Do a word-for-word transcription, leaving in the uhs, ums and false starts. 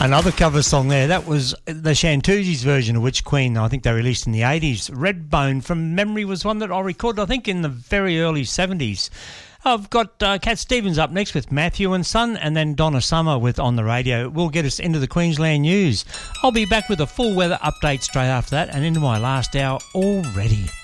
Another cover song there, that was the Shantuzzi's version of Witch Queen. I think they released in the eighties. Redbone from memory was one that I recorded, I think, in the very early seventies. I've got uh, Cat Stevens up next with Matthew and Son, and then Donna Summer with On the Radio. We'll get us into the Queensland news. I'll be back with a full weather update straight after that, and into my last hour already.